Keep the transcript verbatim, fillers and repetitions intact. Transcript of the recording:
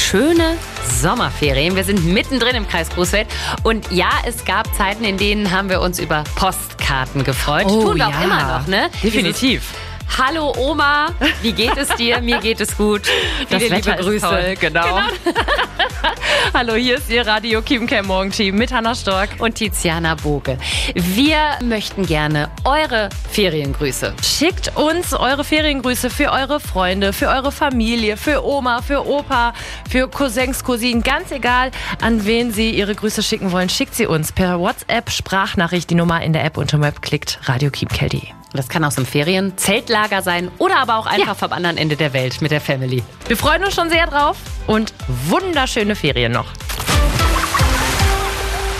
schöne Sommerferien. Wir sind mittendrin im Kreis Coesfeld. Und ja, es gab Zeiten, in denen haben wir uns über Postkarten gefreut. Oh, Tun wir ja. auch immer noch, ne? Definitiv. Dieses Hallo Oma, wie geht es dir? Mir geht es gut. Das Viele Wetter liebe Grüße. ist toll, genau. genau. Hallo, hier ist Ihr Radio Kiepenkerl Morgenteam mit Hannah Stork Und Tiziana Boge. Wir möchten gerne eure Feriengrüße. Schickt uns eure Feriengrüße für eure Freunde, für eure Familie, für Oma, für Opa, für Cousins, Cousinen, ganz egal, an wen Sie Ihre Grüße schicken wollen. Schickt sie uns per WhatsApp, Sprachnachricht, die Nummer in der App unter Web klickt, radio kiepenkerl punkt de. Das kann aus dem Ferienzeltlager sein oder aber auch einfach Ja. vom anderen Ende der Welt mit der Family. Wir freuen uns schon sehr drauf und wunderschöne Ferien noch.